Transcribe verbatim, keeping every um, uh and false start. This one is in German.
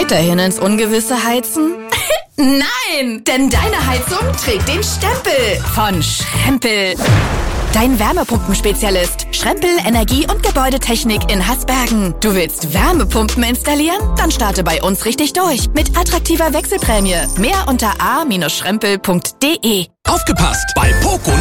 Weiterhin ins Ungewisse heizen? Nein, denn deine Heizung trägt den Stempel von Schrempel. Dein Wärmepumpenspezialist. Schrempel Energie- und Gebäudetechnik in Hasbergen. Du willst Wärmepumpen installieren? Dann starte bei uns richtig durch. Mit attraktiver Wechselprämie. Mehr unter a Bindestrich schrempel punkt de. Aufgepasst! Bei Poco